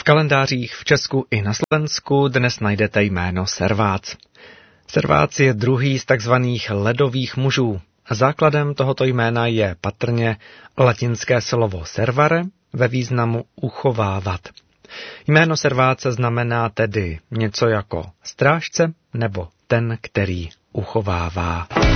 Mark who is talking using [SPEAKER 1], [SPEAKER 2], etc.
[SPEAKER 1] V kalendářích v Česku i na Slovensku dnes najdete jméno Servác. Servác je druhý z takzvaných ledových mužů. Základem tohoto jména je patrně latinské slovo servare ve významu uchovávat. Jméno Serváce znamená tedy něco jako strážce nebo ten, který uchovává.